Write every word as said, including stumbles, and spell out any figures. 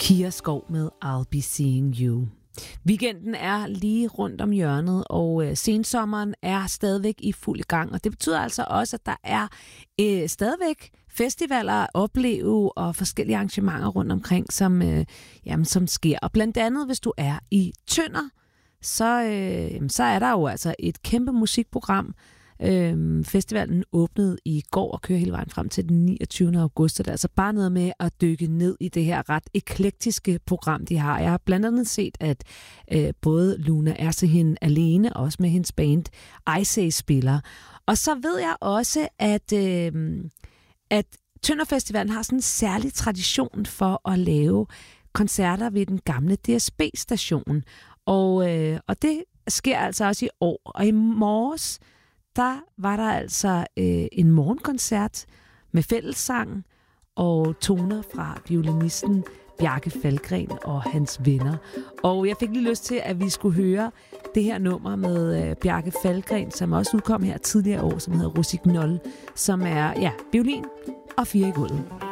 Kira Skov med I'll Be Seeing You. Weekenden er lige rundt om hjørnet, og øh, sensommeren er stadigvæk i fuld gang. Og det betyder altså også, at der er øh, stadigvæk festivaler at opleve og forskellige arrangementer rundt omkring, som, øh, jamen, som sker. Og blandt andet, hvis du er i Tønder, så, øh, så er der jo altså et kæmpe musikprogram. Øhm, festivalen åbnede i går og kører hele vejen frem til den niogtyvende august. Det er altså bare noget med at dykke ned i det her ret eklektiske program, de har. Jeg har blandt andet set, at øh, både Luna Ersehin alene og også med hendes band Ice spiller. Og så ved jeg også, at, øh, at Tønderfestivalen har sådan en særlig tradition for at lave koncerter ved den gamle D S B-station. Og, øh, og det sker altså også i år. Og i morges der var der altså øh, en morgenkoncert med fællessang og toner fra violinisten Bjarke Falkgren og hans venner. Og jeg fik lige lyst til, at vi skulle høre det her nummer med øh, Bjarke Falkgren, som også udkom her tidligere år, som hedder Rossignol, som er ja, violin og fire i gulvet.